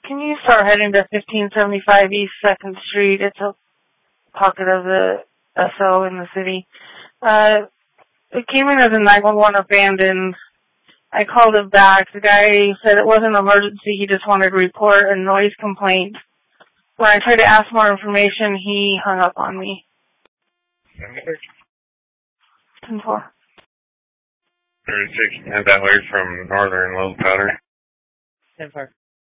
Can you start heading to 1575 East 2nd Street? It's a pocket of the SO in the city. It came in as a 911 abandoned. I called it back. The guy said it wasn't an emergency. He just wanted to report a noise complaint. When I tried to ask more information, he hung up on me. 10-4. 36, head that way from Northern Little Powder. 10-4.